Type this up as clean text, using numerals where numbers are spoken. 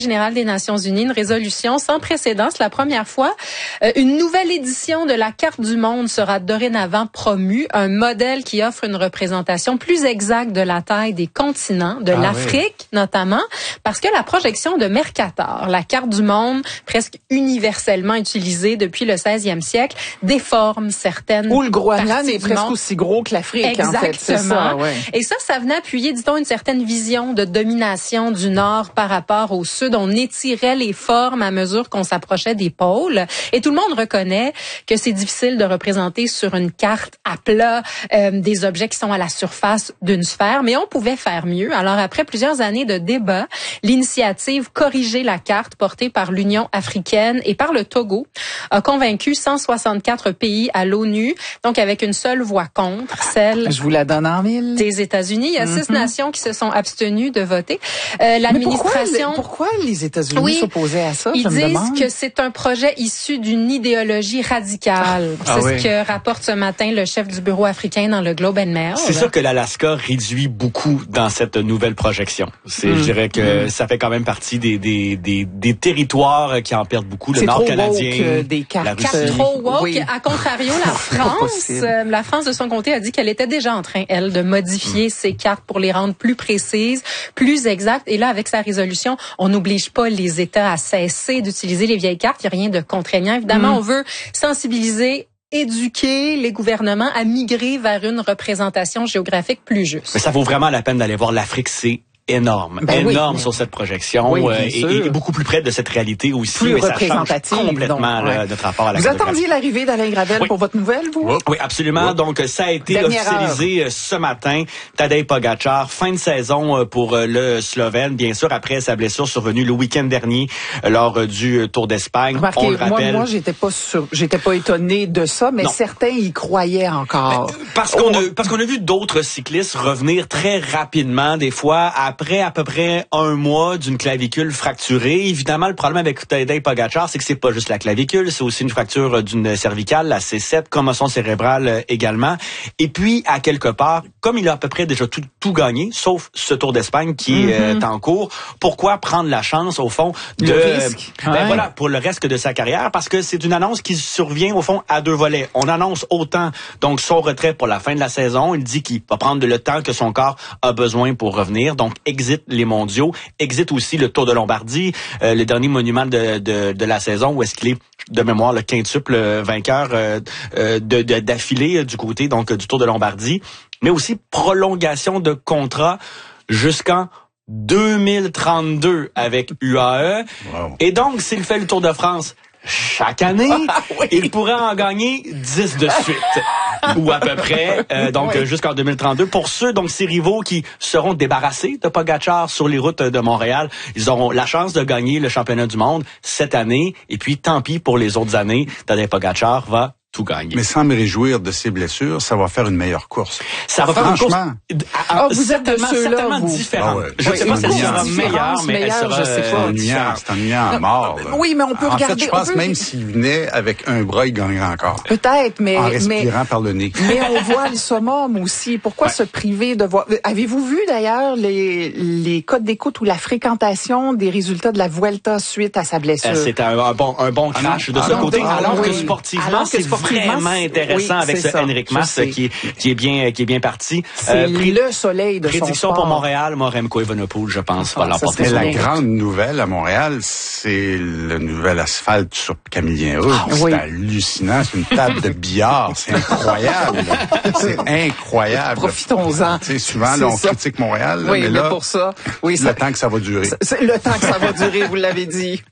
générale des Nations Unies, une résolution sans précédent. C'est la première fois. Une nouvelle édition de la carte du monde sera dorénavant promue. Un modèle qui offre une représentation plus exacte de la taille des continents, de l'Afrique notamment, parce que la projection de Mercator, la carte du monde presque universellement utilisée depuis le 16e siècle, déforme certaines Où le Groenland est presque aussi gros que l'Afrique. Exactement. En fait. C'est ça, ouais. Et ça venait appuyer, dit-on, une certaine vision de domination du Nord par rapport au Sud. On étirait les formes à mesure qu'on s'approchait des pôles. Et tout le monde reconnaît que c'est difficile de représenter sur une carte à plat des objets qui sont à la surface d'une sphère, mais on pouvait faire mieux. Alors, après plusieurs années de débats, l'initiative Corriger la carte, portée par l'Union africaine et par le Togo, a convaincu 164 pays à l'ONU, donc avec une seule voix contre, celle Je vous la donne en mille. des États-Unis. Il y a 6 nations qui se sont abstenues de voter. L'administration... Pourquoi les États-Unis s'opposaient à ça? Ils disent que c'est un projet issu d'une idéologie radicale. C'est ce que rapporte ce matin le chef du bureau africain dans le Globe and Mail. C'est sûr que l'Alaska réduit beaucoup dans cette nouvelle projection. Je dirais que ça fait quand même partie des territoires qui en perdent beaucoup. Le Nord canadien, des cartes. la Russie. Trop woke. Oui. À contrario, la France de son côté a dit qu'elle était déjà en train, elle, de modifier ses cartes pour les rendre plus précises, plus exactes. Et là, avec sa résolution, on n'oblige pas les États à cesser d'utiliser les vieilles cartes. Il n'y a rien de contraignant. Évidemment, on veut sensibiliser, éduquer les gouvernements à migrer vers une représentation géographique plus juste. Mais ça vaut vraiment la peine d'aller voir l'Afrique, c'est énorme sur cette projection et beaucoup plus près de cette réalité aussi. Plus mais ça représentative. change complètement notre rapport à la Vous attendiez l'arrivée d'Alain Gravel pour votre nouvelle, vous? Oui, absolument. Donc, ça a été officialisé ce matin. Tadej Pogačar, fin de saison pour le Slovène, bien sûr, après sa blessure survenue le week-end dernier lors du Tour d'Espagne. Remarquez, on le rappelle. Moi, j'étais pas étonné de ça, mais certains y croyaient encore. Parce qu'on a vu d'autres cyclistes revenir très rapidement, des fois, après à peu près un mois d'une clavicule fracturée. Évidemment, le problème avec Tadej Pogačar, c'est que c'est pas juste la clavicule, c'est aussi une fracture d'une cervicale, la C7, commotion cérébrale également. Et puis, à quelque part, comme il a à peu près déjà tout gagné, sauf ce Tour d'Espagne qui est en cours, pourquoi prendre la chance, au fond, de risque. Pour le reste de sa carrière? Parce que c'est une annonce qui survient, au fond, à deux volets. On annonce autant, donc, son retrait pour la fin de la saison. Il dit qu'il va prendre le temps que son corps a besoin pour revenir. Donc, exit les mondiaux, exit aussi le Tour de Lombardie, le dernier monument de la saison, où est-ce qu'il est, de mémoire, le quintuple vainqueur d'affilée du côté donc du Tour de Lombardie, mais aussi prolongation de contrat jusqu'en 2032 avec UAE. Wow. Et donc, s'il fait le Tour de France chaque année, il pourrait en gagner 10 de suite. Ou à peu près, jusqu'en 2032. Pour ceux, donc, ces rivaux qui seront débarrassés de Pogačar sur les routes de Montréal, ils auront la chance de gagner le championnat du monde cette année. Et puis, tant pis pour les autres années, Tadej Pogačar va tout gagner. Mais sans me réjouir de ces blessures, ça va faire une meilleure course. Ça va faire une course. Vous êtes de ceux-là, vous. Différent. Je ne sais pas si elle sera meilleure, mais elle sera c'est ennuyant à mort. Oui, mais on peut regarder. En fait, je pense même s'il venait avec un bras, il gagnerait encore. Peut-être, mais... En respirant par le nez. Mais on voit le summum aussi. Pourquoi se priver de voir... Avez-vous vu, d'ailleurs, les codes d'écoute ou la fréquentation des résultats de la Vuelta suite à sa blessure? C'était un bon crash de ce côté. Alors que sportivement, c'est vraiment intéressant avec ce Henrik Mas qui est bien parti. C'est le soleil de son sport. Prédiction pour Montréal, Remco Evenepoel, je pense, va l'emporter. La grande nouvelle à Montréal, c'est le nouvel asphalte sur Camillien-Rue. C'est hallucinant, c'est une table de billard, c'est incroyable. C'est incroyable. Profitons-en. Tu sais, souvent, là, on critique Montréal, mais là, pour ça, le temps que ça va durer. C'est le temps que ça va durer, vous l'avez dit.